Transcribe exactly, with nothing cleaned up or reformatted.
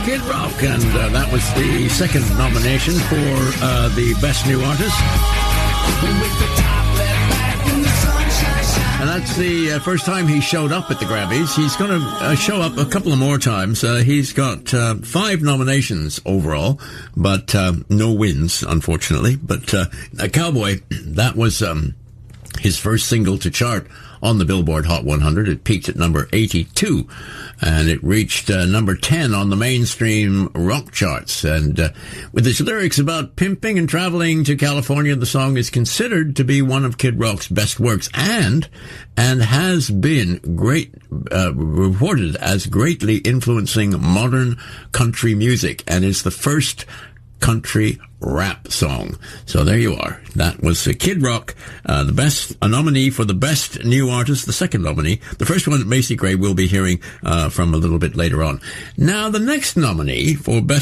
Kid Rock, and uh, that was the second nomination for uh, the Best New Artist. And that's the uh, first time he showed up at the Grammys. He's going to uh, show up a couple of more times. Uh, he's got uh, five nominations overall, but uh, no wins, unfortunately. But uh, a Cowboy, that was um, his first single to chart on the Billboard Hot one hundred. It peaked at number eighty-two, and it reached uh, number ten on the mainstream rock charts. And uh, with its lyrics about pimping and traveling to California, the song is considered to be one of Kid Rock's best works, and and has been great, uh, reported as greatly influencing modern country music, and is the first country rap song. So there you are. That was uh, Kid Rock, uh, the best, a nominee for the Best New Artist, the second nominee. The first one, Macy Gray, we'll be hearing uh, from a little bit later on. Now, the next nominee for Best